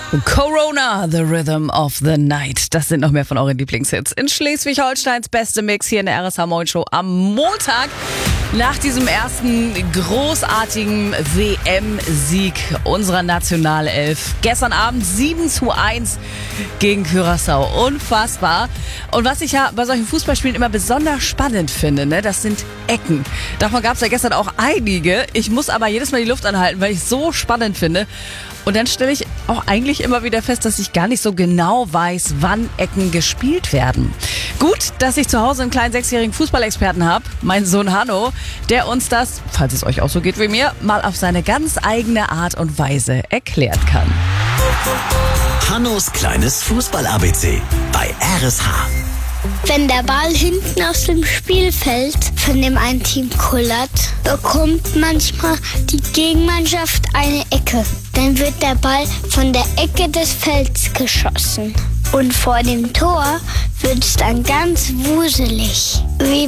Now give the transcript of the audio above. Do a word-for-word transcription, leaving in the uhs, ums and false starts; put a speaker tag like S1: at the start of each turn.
S1: Corona, The Rhythm of the Night. Das sind noch mehr von euren Lieblingshits. In Schleswig-Holsteins beste Mix hier in der R S H Morning Show am Montag. Nach diesem ersten großartigen W M-Sieg unserer Nationalelf. Gestern Abend sieben zu eins gegen Curaçao. Unfassbar. Und was ich ja bei solchen Fußballspielen immer besonders spannend finde, ne, das sind Ecken. Davon gab es ja gestern auch einige. Ich muss aber jedes Mal die Luft anhalten, weil ich es so spannend finde. Und dann stelle ich auch eigentlich immer wieder fest, dass ich gar nicht so genau weiß, wann Ecken gespielt werden. Gut, dass ich zu Hause einen kleinen sechsjährigen Fußballexperten habe, meinen Sohn Hanno, der uns das, falls es euch auch so geht wie mir, mal auf seine ganz eigene Art und Weise erklären kann.
S2: Hannos kleines Fußball-A B C bei R S H.
S3: Wenn der Ball hinten aus dem Spielfeld von dem einen Team kullert, bekommt manchmal die Gegenmannschaft eine Ecke. Dann wird der Ball von der Ecke des Felds geschossen. Und vor dem Tor wird es dann ganz wuselig, wie